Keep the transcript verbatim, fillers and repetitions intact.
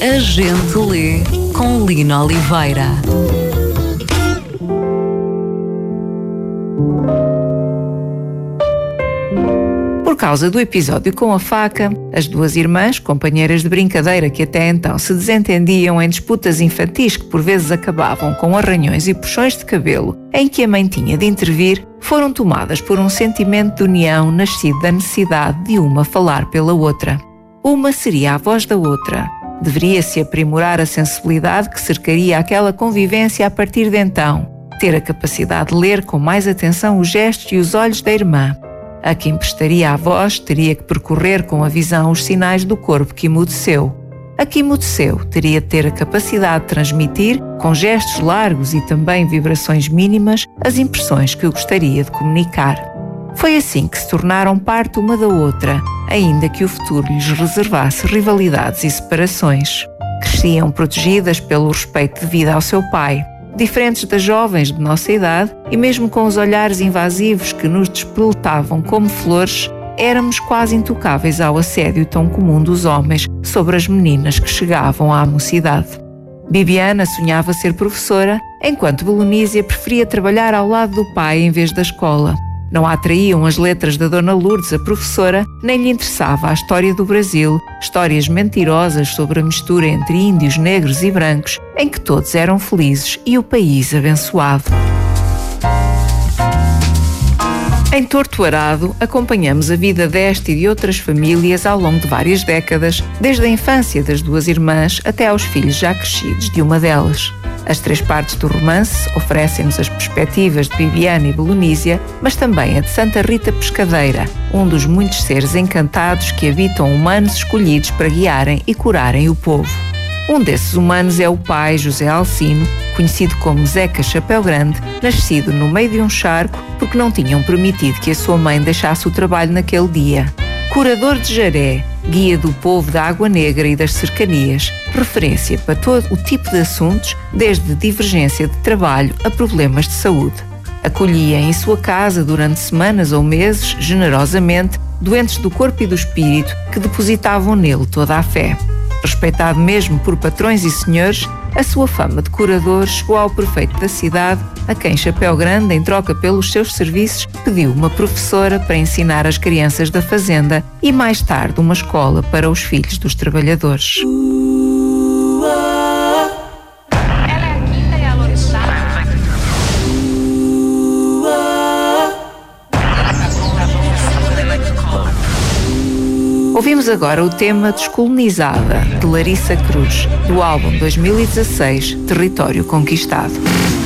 A Gente Lê, com Lina Oliveira. Por causa do episódio com a faca, as duas irmãs, companheiras de brincadeira que até então se desentendiam em disputas infantis que por vezes acabavam com arranhões e puxões de cabelo em que a mãe tinha de intervir, foram tomadas por um sentimento de união nascido da necessidade de uma falar pela outra. Uma seria a voz da outra. Deveria-se aprimorar a sensibilidade que cercaria aquela convivência a partir de então, ter a capacidade de ler com mais atenção os gestos e os olhos da irmã. A quem prestaria a voz teria que percorrer com a visão os sinais do corpo que emudeceu. A que emudeceu teria de ter a capacidade de transmitir, com gestos largos e também vibrações mínimas, as impressões que gostaria de comunicar. Foi assim que se tornaram parte uma da outra, ainda que o futuro lhes reservasse rivalidades e separações. Cresciam protegidas pelo respeito devido ao seu pai, diferentes das jovens de nossa idade, e mesmo com os olhares invasivos que nos despeletavam como flores, éramos quase intocáveis ao assédio tão comum dos homens sobre as meninas que chegavam à mocidade. Bibiana sonhava ser professora, enquanto Belonísia preferia trabalhar ao lado do pai em vez da escola. Não a atraíam as letras da Dona Lourdes, a professora, nem lhe interessava a história do Brasil, histórias mentirosas sobre a mistura entre índios, negros e brancos, em que todos eram felizes e o país abençoado. Em Torto Arado, acompanhamos a vida desta e de outras famílias ao longo de várias décadas, desde a infância das duas irmãs até aos filhos já crescidos de uma delas. As três partes do romance oferecem-nos as perspectivas de Bibiana e Belonísia, mas também a de Santa Rita Pescadeira, um dos muitos seres encantados que habitam humanos escolhidos para guiarem e curarem o povo. Um desses humanos é o pai José Alcino, conhecido como Zeca Chapéu Grande, nascido no meio de um charco porque não tinham permitido que a sua mãe deixasse o trabalho naquele dia. Curador de Jaré, guia do povo da Água Negra e das cercanias, referência para todo o tipo de assuntos, desde divergência de trabalho a problemas de saúde. Acolhia em sua casa durante semanas ou meses, generosamente, doentes do corpo e do espírito que depositavam nele toda a fé. Respeitado mesmo por patrões e senhores, a sua fama de curador chegou ao prefeito da cidade, a quem Chapéu Grande, em troca pelos seus serviços, pediu uma professora para ensinar as crianças da fazenda e mais tarde uma escola para os filhos dos trabalhadores. Ela é a quinta e a Lorixá. Ouvimos agora o tema Descolonizada, de Larissa Cruz, do álbum dois mil e dezasseis, Território Conquistado.